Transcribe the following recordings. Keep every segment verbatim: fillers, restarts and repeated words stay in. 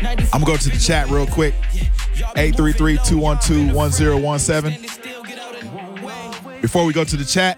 I'm going to go to the chat real quick. eight three three, two one two, one zero one seven. Before we go to the chat,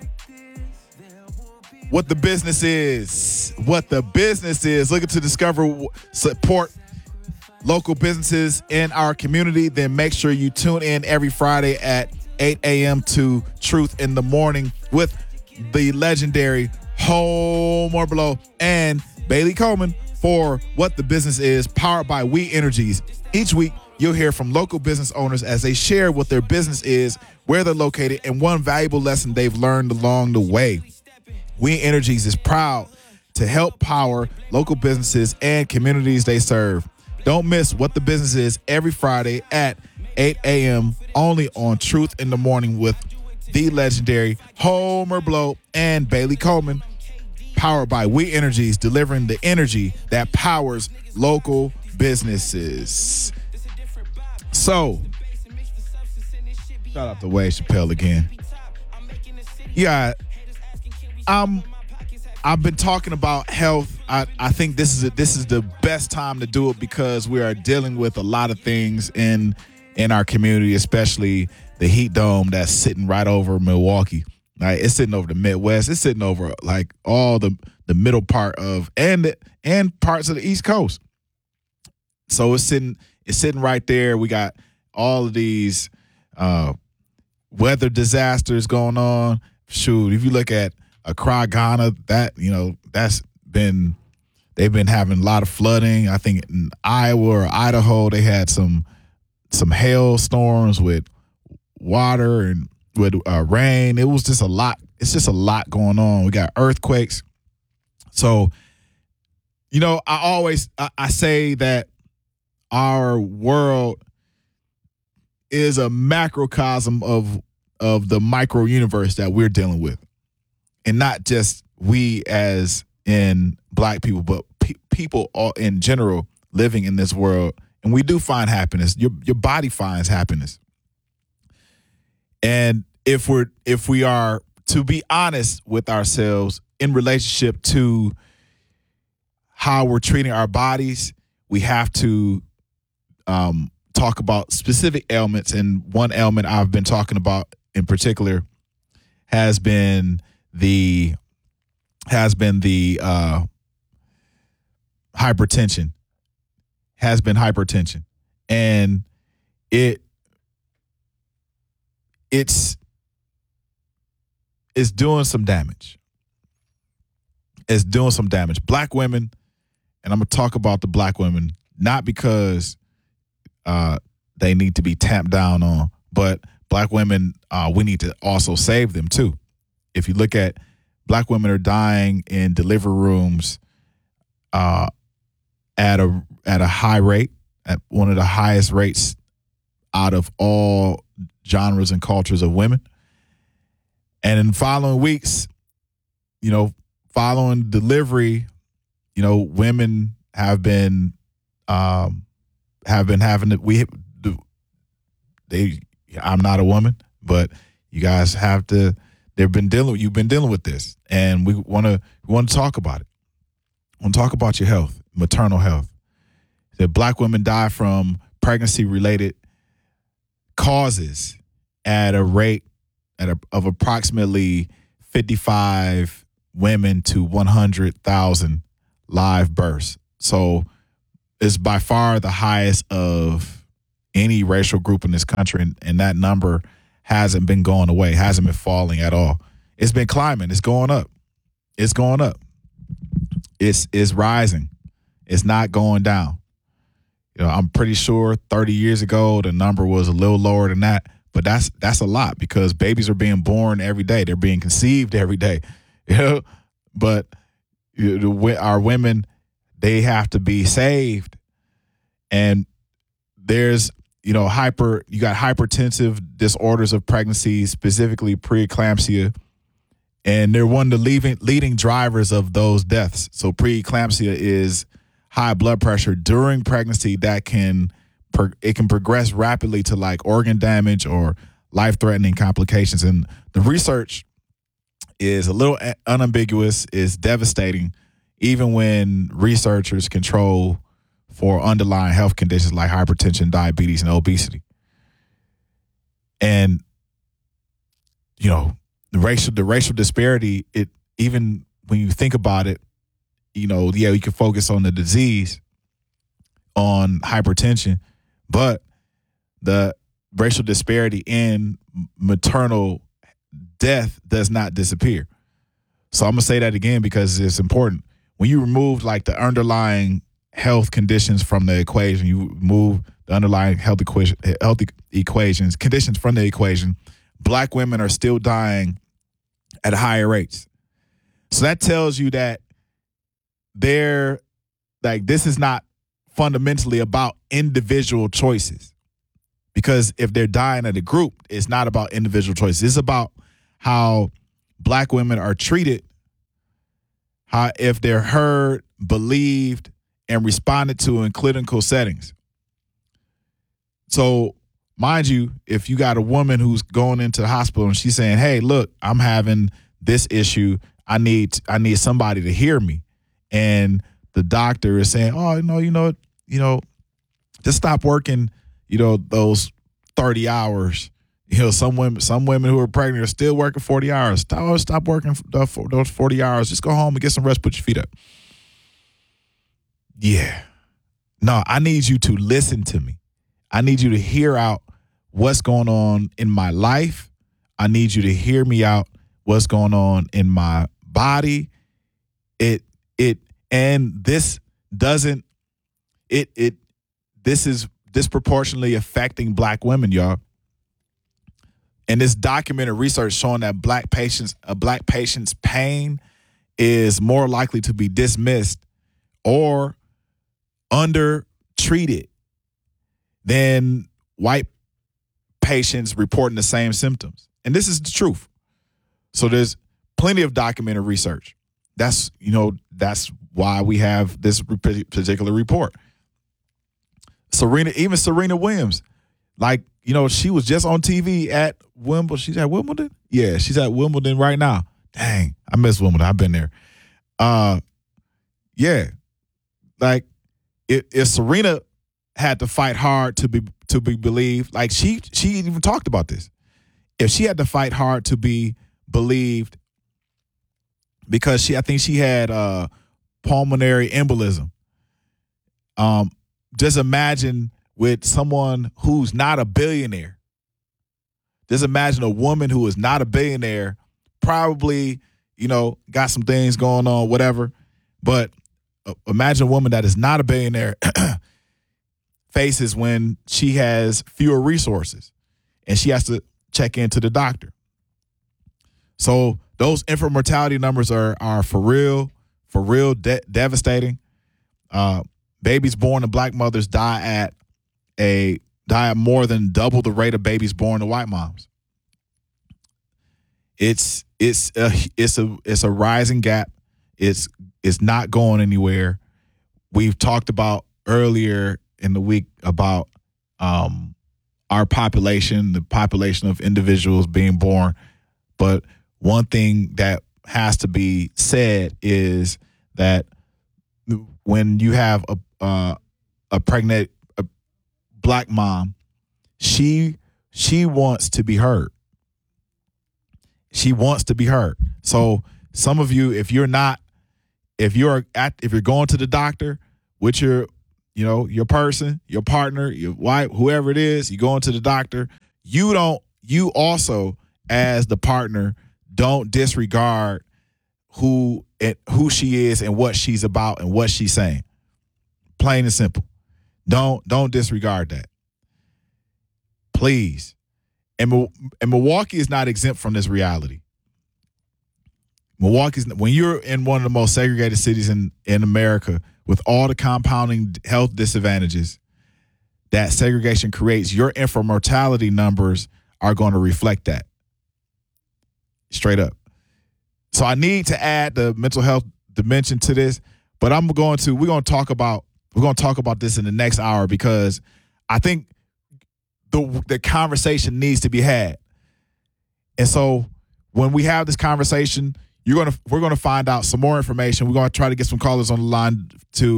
what the business is. What the business is. Looking to discover, support local businesses in our community. Then make sure you tune in every Friday at eight a.m. to Truth in the Morning with the legendary Homer Blow and Bailey Coleman for What the Business Is, powered by We Energies. Each week, you'll hear from local business owners as they share what their business is, where they're located, and one valuable lesson they've learned along the way. We Energies is proud to help power local businesses and communities they serve. Don't miss What the Business Is every Friday at eight a.m. only on Truth in the Morning with the legendary Homer Blow and Bailey Coleman, powered by We Energies, delivering the energy that powers local businesses. So, shout out to Wade Chappelle again. Yeah, I'm. I've been talking about health. I, I think this is a, this is the best time to do it because we are dealing with a lot of things in in our community, especially the heat dome that's sitting right over Milwaukee. Like, it's sitting over the Midwest. It's sitting over like all the the middle part of and and parts of the East Coast. So it's sitting it's sitting right there. We got all of these uh, weather disasters going on. Shoot, if you look at Accra, Ghana, that you know that's been they've been having a lot of flooding. I think in Iowa or Idaho they had some some hailstorms with water and with uh, rain. It was just a lot. It's just a lot going on. We got earthquakes. So, you know, I always I, I say that our world is a macrocosm of of the micro universe that we're dealing with, and not just we as in black people, but pe- people all in general living in this world. And we do find happiness. Your your body finds happiness. And if we're if we are to be honest with ourselves in relationship to how we're treating our bodies, we have to um, talk about specific ailments. And one ailment I've been talking about in particular has been the has been the uh, hypertension. Has been hypertension, and it it's it's doing some damage. It's doing some damage. Black women, and I'm gonna talk about the black women, not because uh, they need to be tamped down on, but black women, uh, we need to also save them too. If you look at black women are dying in delivery rooms uh, at a at a high rate, at one of the highest rates out of all genres and cultures of women. And in following weeks, you know, following delivery, you know, women have been um, have been having to, we they. I'm not a woman, but you guys have to. They've been dealing. You've been dealing with this, and we want to we want to talk about it. We want to talk about your health, maternal health. That black women die from pregnancy-related causes at a rate at a, of approximately fifty-five women to one hundred thousand live births. So it's by far the highest of any racial group in this country, and, and that number hasn't been going away, hasn't been falling at all. It's been climbing. It's going up. It's going up. It's it's rising. It's not going down. You know, I'm pretty sure thirty years ago the number was a little lower than that, but that's that's a lot because babies are being born every day. They're being conceived every day. You know, but you know, our women, they have to be saved, and there's you know hyper. You got hypertensive disorders of pregnancy, specifically preeclampsia, and they're one of the leading leading drivers of those deaths. So preeclampsia is high blood pressure during pregnancy that can it can progress rapidly to like organ damage or life-threatening complications. And the research is a little unambiguous, is devastating, even when researchers control for underlying health conditions like hypertension, diabetes, and obesity. And, you know, the racial the racial disparity, it even when you think about it, you know, yeah, you can focus on the disease, on hypertension, but the racial disparity in maternal death does not disappear. So I'm going to say that again because it's important. When you remove like the underlying health conditions from the equation, you remove the underlying health equation, health equations, conditions from the equation, black women are still dying at higher rates. So that tells you that they're like, this is not fundamentally about individual choices. Because if they're dying as a group, it's not about individual choices. It's about how black women are treated, how if they're heard, believed, and responded to in clinical settings. So, mind you, if you got a woman who's going into the hospital and she's saying, hey, look, I'm having this issue. I need I need somebody to hear me. And the doctor is saying, oh, no, you know, you know, just stop working, you know, those thirty hours. You know, some women, some women who are pregnant are still working forty hours. Stop, stop working those forty hours. Just go home and get some rest. Put your feet up. Yeah. No, I need you to listen to me. I need you to hear out what's going on in my life. I need you to hear me out what's going on in my body. It, it, and this doesn't, it, it, this is disproportionately affecting black women, y'all. And this documented research showing that black patients, a black patient's pain is more likely to be dismissed or undertreated than white patients reporting the same symptoms. And this is the truth. So there's plenty of documented research. That's, you know, that's why we have this particular report. Serena, even Serena Williams, like, you know, she was just on T V at Wimbledon. She's at Wimbledon? Yeah, she's at Wimbledon right now. Dang, I miss Wimbledon. I've been there. Uh, yeah, like if, if Serena had to fight hard to be to be believed, like she she even talked about this. If she had to fight hard to be believed, because she, I think she had uh, pulmonary embolism. Um, just imagine with someone who's not a billionaire. Just imagine a woman who is not a billionaire, probably, you know, got some things going on, whatever. But uh, imagine a woman that is not a billionaire faces when she has fewer resources and she has to check into the doctor. So those infant mortality numbers are are for real, for real de- devastating. Uh, babies born to black mothers die at a die at more than double the rate of babies born to white moms. It's it's a it's a it's a rising gap. It's it's not going anywhere. We've talked about earlier in the week about um, our population, the population of individuals being born, but one thing that has to be said is that when you have a uh, a pregnant a black mom, she she wants to be heard. She wants to be heard. So some of you, if you're not, if you're at, if you're going to the doctor with your, you know, your person, your partner, your wife, whoever it is, you going to the doctor. You don't. You also, as the partner, don't disregard who and who she is and what she's about and what she's saying. Plain and simple. Don't don't disregard that. Please. And, and Milwaukee is not exempt from this reality. Milwaukee's when you're in one of the most segregated cities in, in America with all the compounding health disadvantages that segregation creates, your infant mortality numbers are going to reflect that. Straight up. So I need to add the mental health dimension to this, but I'm going to, we're going to talk about, we're going to talk about this in the next hour because I think the the conversation needs to be had. And so when we have this conversation, you're going to, we're going to find out some more information. We're going to try to get some callers on the line to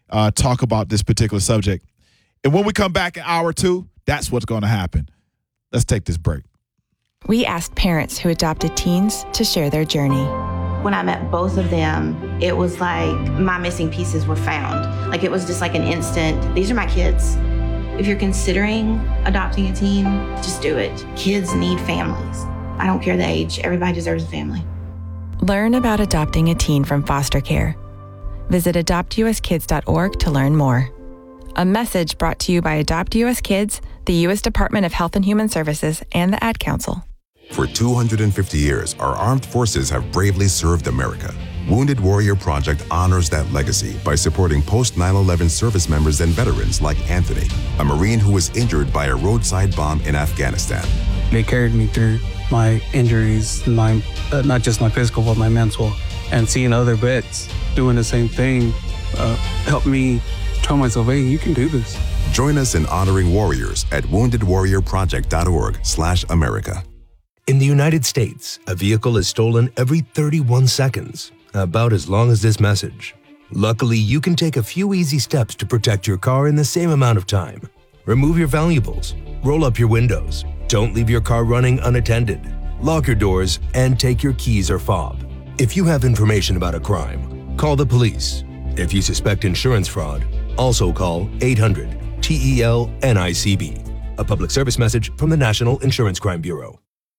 uh, talk about this particular subject. And when we come back in hour two, that's what's going to happen. Let's take this break. We asked parents who adopted teens to share their journey. When I met both of them, it was like my missing pieces were found. Like it was just like an instant, these are my kids. If you're considering adopting a teen, just do it. Kids need families. I don't care the age, everybody deserves a family. Learn about adopting a teen from foster care. Visit adopt u s kids dot org to learn more. A message brought to you by Adopt U S Kids, the U S Department of Health and Human Services, and the Ad Council. For two hundred fifty years, our armed forces have bravely served America. Wounded Warrior Project honors that legacy by supporting post nine eleven service members and veterans like Anthony, a Marine who was injured by a roadside bomb in Afghanistan. They carried me through my injuries, my uh, not just my physical, but my mental. And seeing other vets doing the same thing uh, helped me tell myself, hey, you can do this. Join us in honoring warriors at wounded warrior project dot org slash America. In the United States, a vehicle is stolen every thirty-one seconds, about as long as this message. Luckily, you can take a few easy steps to protect your car in the same amount of time. Remove your valuables, roll up your windows, don't leave your car running unattended, lock your doors, and take your keys or fob. If you have information about a crime, call the police. If you suspect insurance fraud, also call eight hundred T E L N I C B. A public service message from the National Insurance Crime Bureau.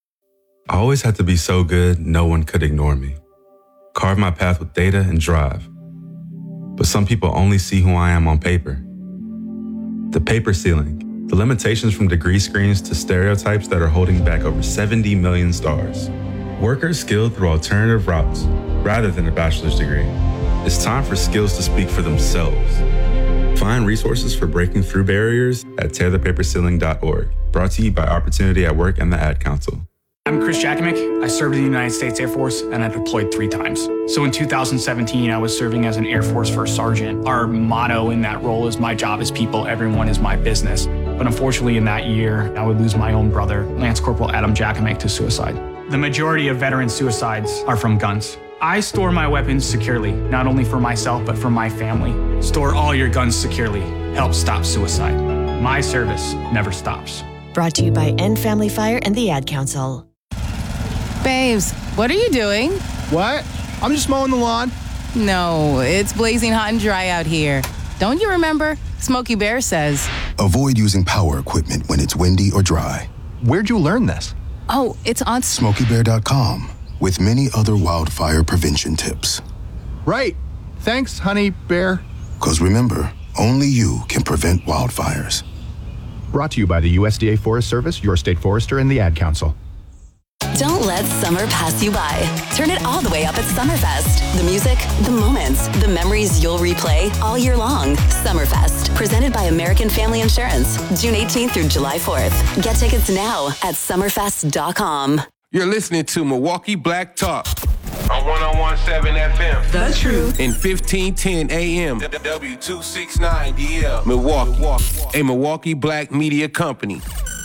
I always had to be so good, no one could ignore me. Carve my path with data and drive. But some people only see who I am on paper. The paper ceiling, the limitations from degree screens to stereotypes that are holding back over seventy million stars. Workers skilled through alternative routes rather than a bachelor's degree. It's time for skills to speak for themselves. Find resources for breaking through barriers at tear the paper ceiling dot org. Brought to you by Opportunity at Work and the Ad Council. I'm Chris Jakimick. I served in the United States Air Force and I deployed three times. So in two thousand seventeen, I was serving as an Air Force First Sergeant. Our motto in that role is my job is people, everyone is my business. But unfortunately in that year, I would lose my own brother, Lance Corporal Adam Jakimick, to suicide. The majority of veteran suicides are from guns. I store my weapons securely, not only for myself, but for my family. Store all your guns securely. Help stop suicide. My service never stops. Brought to you by End Family Fire and the Ad Council. Babes, what are you doing? What? I'm just mowing the lawn. No, it's blazing hot and dry out here. Don't you remember? Smokey Bear says. Avoid using power equipment when it's windy or dry. Where'd you learn this? Oh, it's on Smokey Bear dot com with many other wildfire prevention tips. Right. Thanks, honey bear. Because remember, only you can prevent wildfires. Brought to you by the U S D A Forest Service, your state forester, and the Ad Council. Don't let summer pass you by. Turn it all the way up at Summerfest. The music, the moments, the memories you'll replay all year long. Summerfest, presented by American Family Insurance, June eighteenth through July fourth. Get tickets now at summerfest dot com. You're listening to Milwaukee Black Talk on one oh one point seven F M. The Truth. In fifteen ten A M. W two sixty-nine D L. Milwaukee. A Milwaukee Black Media Company.